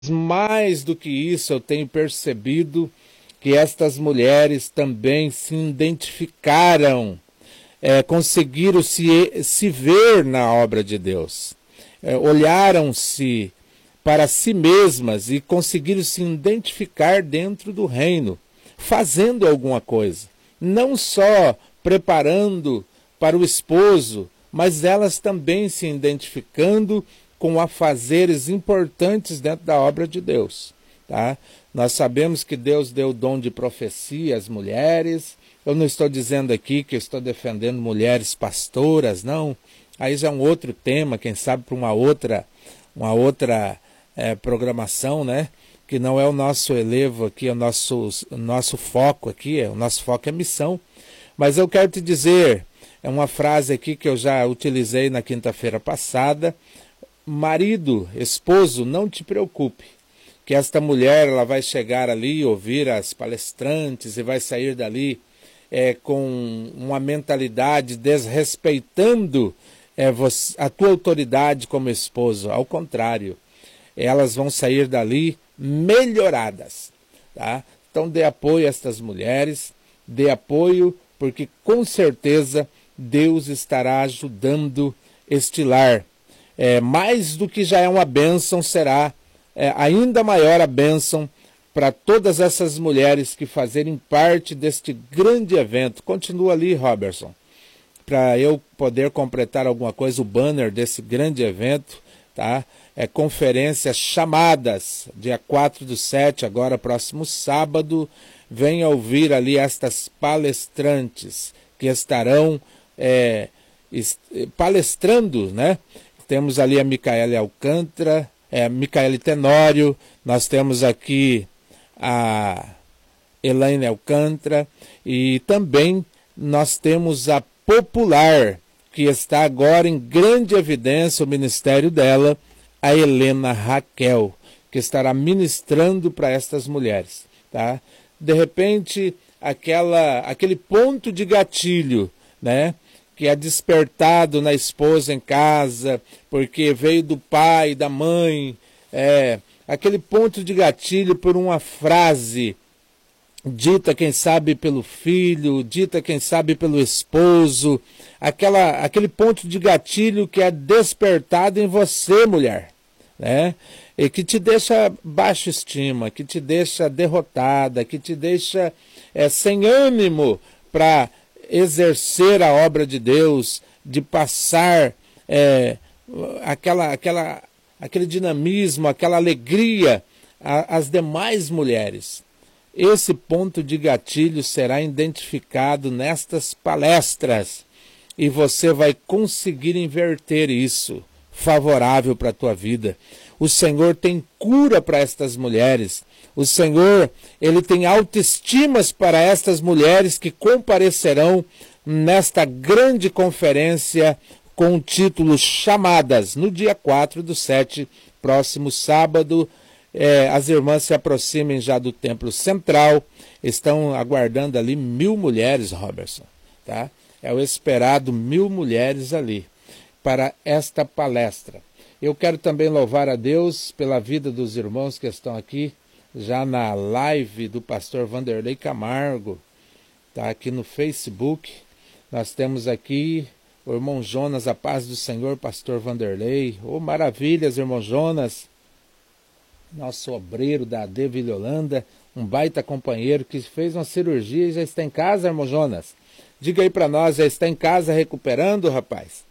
mais do que isso, eu tenho percebido que estas mulheres também se identificaram, conseguiram se ver na obra de Deus, olharam-se para si mesmas e conseguiram se identificar dentro do reino, fazendo alguma coisa, não só preparando para o esposo, mas elas também se identificando com afazeres importantes dentro da obra de Deus. Tá? Nós sabemos que Deus deu o dom de profecia às mulheres. Eu não estou dizendo aqui que eu estou defendendo mulheres pastoras, não. Aí já é um outro tema, quem sabe para uma outra programação, né? Que não é o nosso elevo aqui, é o nosso foco aqui, o nosso foco é missão. Mas eu quero te dizer, é uma frase aqui que eu já utilizei na quinta-feira passada: marido, esposo, não te preocupe, que esta mulher ela vai chegar ali, ouvir as palestrantes e vai sair dali com uma mentalidade desrespeitando a tua autoridade como esposo. Ao contrário, elas vão sair dali melhoradas. Tá? Então dê apoio a estas mulheres, dê apoio, porque com certeza Deus estará ajudando este lar. Mais do que já é uma bênção, será ainda maior a bênção para todas essas mulheres que fazerem parte deste grande evento. Continua ali, Robertson, para eu poder completar alguma coisa, o banner desse grande evento, tá? Conferências chamadas, dia 4/7, agora próximo sábado. Venha ouvir ali estas palestrantes que estarão palestrando, né? Temos ali a Micaele Alcântara, Micaele Tenório, nós temos aqui a Elaine Alcântara e também nós temos a Popular, que está agora em grande evidência o ministério dela, a Helena Raquel, que estará ministrando para estas mulheres. Tá? De repente, aquele ponto de gatilho, né? Que é despertado na esposa em casa, porque veio do pai, da mãe, aquele ponto de gatilho por uma frase dita, quem sabe, pelo filho, dita, quem sabe, pelo esposo, aquele ponto de gatilho que é despertado em você, mulher, né? E que te deixa baixa estima, que te deixa derrotada, que te deixa sem ânimo para exercer a obra de Deus, de passar aquele dinamismo, aquela alegria às demais mulheres. Esse ponto de gatilho será identificado nestas palestras e você vai conseguir inverter isso, favorável para a tua vida. O Senhor tem cura para estas mulheres. O Senhor, Ele tem autoestimas para estas mulheres que comparecerão nesta grande conferência com o título Chamadas, no dia 4/7, próximo sábado. As irmãs se aproximem já do templo central, estão aguardando ali 1000 mulheres, Robertson. Tá? É o esperado 1000 mulheres ali para esta palestra. Eu quero também louvar a Deus pela vida dos irmãos que estão aqui, já na live do pastor Vanderlei Camargo, tá aqui no Facebook. Nós temos aqui o irmão Jonas, a paz do Senhor, pastor Vanderlei. Maravilhas, irmão Jonas, nosso obreiro da AD Vila Holanda, um baita companheiro que fez uma cirurgia e já está em casa, irmão Jonas. Diga aí para nós, já está em casa recuperando, rapaz?